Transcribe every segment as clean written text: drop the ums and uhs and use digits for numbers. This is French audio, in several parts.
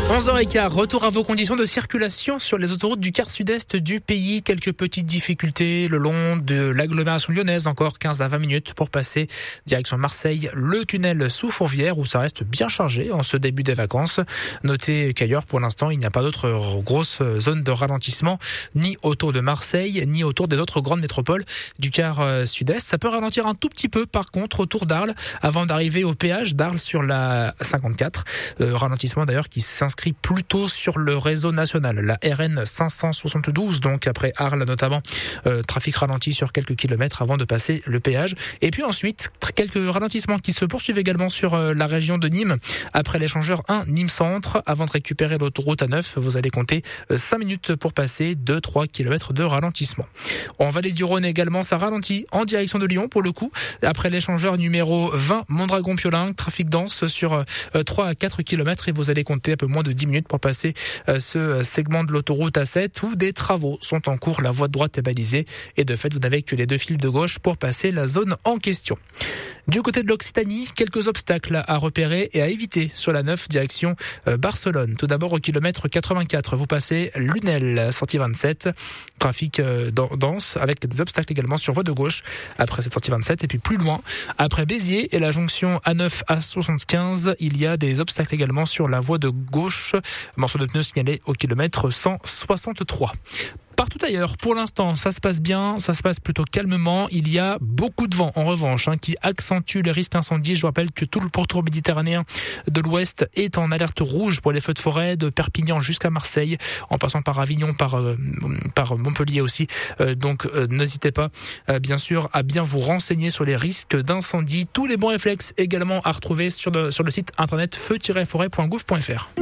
11h15, retour à vos conditions de circulation sur les autoroutes du quart sud-est du pays. Quelques petites difficultés le long de l'agglomération lyonnaise, encore 15 à 20 minutes pour passer direction Marseille, le tunnel sous Fourvière où ça reste bien chargé en ce début des vacances. Notez qu'ailleurs, pour l'instant, il n'y a pas d'autres grosses zones de ralentissement, ni autour de Marseille, ni autour des autres grandes métropoles du quart sud-est. Ça peut ralentir un tout petit peu, par contre, autour d'Arles, avant d'arriver au péage d'Arles sur la 54. Ralentissement d'ailleurs qui s'inscrit plutôt sur le réseau national, la RN 572, donc après Arles notamment, trafic ralenti sur quelques kilomètres avant de passer le péage. Et puis ensuite, quelques ralentissements qui se poursuivent également sur la région de Nîmes, après l'échangeur 1 Nîmes Centre. Avant de récupérer l'autoroute A9, vous allez compter 5 minutes pour passer 2-3 kilomètres de ralentissement. En Vallée du Rhône également, ça ralentit en direction de Lyon pour le coup, après l'échangeur numéro 20 Mondragon-Piolenc, trafic dense sur 3 à 4 kilomètres et vous allez compter un peu moins de 10 minutes pour passer ce segment de l'autoroute A7 où des travaux sont en cours. La voie de droite est balisée et de fait vous n'avez que les deux fils de gauche pour passer la zone en question. Du côté de l'Occitanie, quelques obstacles à repérer et à éviter sur la 9 direction Barcelone. Tout d'abord au kilomètre 84, vous passez Lunel, sortie 27, trafic dense avec des obstacles également sur voie de gauche après cette sortie 27 et puis plus loin, après Béziers et la jonction A9 à 75, il y a des obstacles également sur la voie de gauche, morceau de pneu signalé au kilomètre 163. Partout ailleurs, pour l'instant, ça se passe bien, ça se passe plutôt calmement. Il y a beaucoup de vent, en revanche, qui accentue les risques d'incendie. Je vous rappelle que tout le pourtour méditerranéen de l'Ouest est en alerte rouge pour les feux de forêt, de Perpignan jusqu'à Marseille, en passant par Avignon, par Montpellier aussi. Donc, n'hésitez pas, bien sûr, à bien vous renseigner sur les risques d'incendie. Tous les bons réflexes également à retrouver sur le site internet feu-forêt.gouv.fr.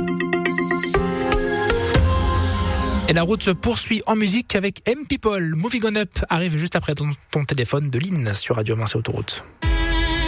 Et la route se poursuit en musique avec M People. Moving On Up arrive juste après ton téléphone de Lynn sur Radio Mince Autoroute.